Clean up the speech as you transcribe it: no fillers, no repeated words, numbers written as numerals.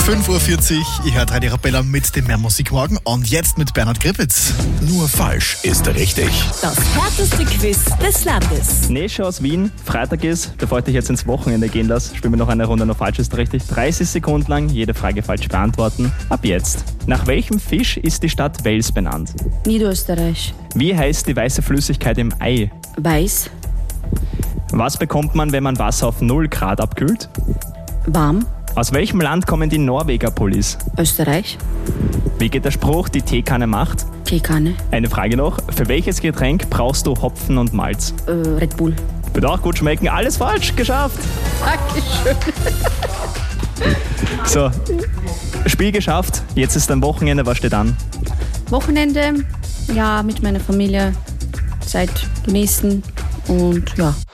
5:40 Uhr, ich höre Radio Arabella mit dem Mehr Musik morgen und jetzt mit Bernhard Gripitz. Nur falsch ist richtig. Das härteste Quiz des Landes. Nescha aus Wien, Freitag ist, bevor ich dich jetzt ins Wochenende gehen lasse, spielen wir noch eine Runde Nur falsch ist richtig. 30 Sekunden lang jede Frage falsch beantworten. Ab jetzt. Nach welchem Fisch ist die Stadt Wels benannt? Niederösterreich. Wie heißt die weiße Flüssigkeit im Ei? Weiß. Was bekommt man, wenn man Wasser auf 0 Grad abkühlt? Warm. Aus welchem Land kommen die Norweger Pullis? Österreich. Wie geht der Spruch, die Teekanne macht? Teekanne. Eine Frage noch. Für welches Getränk brauchst du Hopfen und Malz? Red Bull. Wird auch gut schmecken. Alles falsch. Geschafft. Dankeschön. So, Spiel geschafft. Jetzt ist ein Wochenende. Was steht an? Wochenende, ja, mit meiner Familie. Zeit genießen und ja.